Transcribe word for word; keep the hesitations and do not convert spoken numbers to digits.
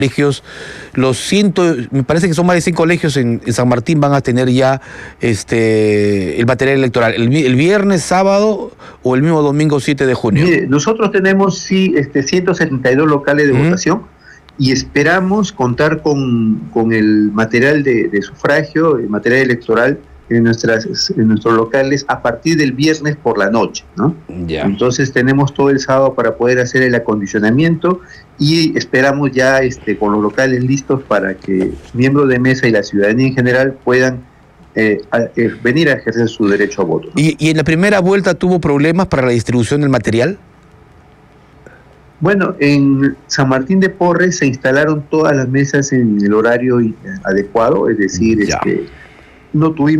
colegios, los ciento, me parece que son más de cien colegios en, en San Martín van a tener ya este el material electoral, el, el viernes, sábado o el mismo domingo siete de junio. Mire, nosotros tenemos sí este ciento setenta y dos locales de uh-huh. votación y esperamos contar con, con el material de, de sufragio, el material electoral en nuestras en nuestros locales a partir del viernes por la noche, ¿no? Ya. Entonces tenemos todo el sábado para poder hacer el acondicionamiento y esperamos ya este con los locales listos para que miembros de mesa y la ciudadanía en general puedan eh, a, eh, venir a ejercer su derecho a voto, ¿no? ¿Y, ¿Y en la primera vuelta tuvo problemas para la distribución del material? Bueno, en San Martín de Porres se instalaron todas las mesas en el horario adecuado, es decir, este, no tuvimos